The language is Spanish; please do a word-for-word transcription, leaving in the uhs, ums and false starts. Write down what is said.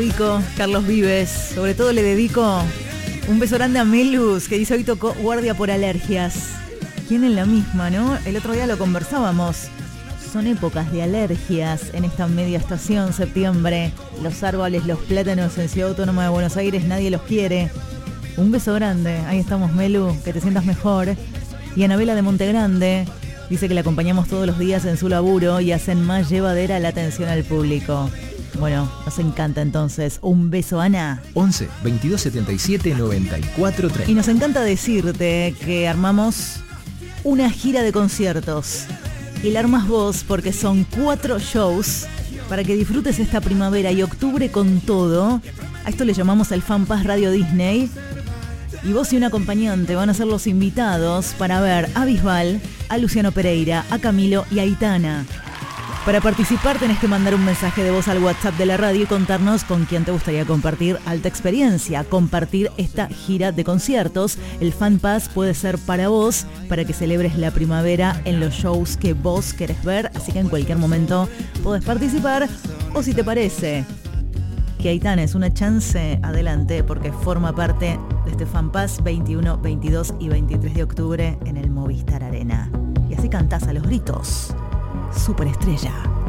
dedico, Carlos Vives, sobre todo le dedico un beso grande a Melus, que dice hoy tocó guardia por alergias. ¿Quién en la misma, no? El otro día lo conversábamos. Son épocas de alergias en esta media estación, septiembre. Los árboles, los plátanos en Ciudad Autónoma de Buenos Aires, nadie los quiere. Un beso grande. Ahí estamos, Melu, que te sientas mejor. Y Anabela de Montegrande dice que la acompañamos todos los días en su laburo y hacen más llevadera la atención al público. Bueno, nos encanta entonces. Un beso, Ana. once, veintidós setenta y siete, noventa y cuatro, treinta. Y nos encanta decirte que armamos una gira de conciertos. Y la armas vos porque son cuatro shows para que disfrutes esta primavera y octubre con todo. A esto le llamamos el Fan Pass Radio Disney. Y vos y un acompañante van a ser los invitados para ver a Bisbal, a Luciano Pereira, a Camilo y a Aitana. Para participar tenés que mandar un mensaje de voz al WhatsApp de la radio y contarnos con quién te gustaría compartir alta experiencia, compartir esta gira de conciertos. El Fan Pass puede ser para vos, para que celebres la primavera en los shows que vos querés ver, así que en cualquier momento podés participar. O si te parece que Aitana es una chance, adelante, porque forma parte de este Fan Pass veintiuno, veintidós y veintitrés de octubre en el Movistar Arena. Y así cantás a los gritos. Superestrella.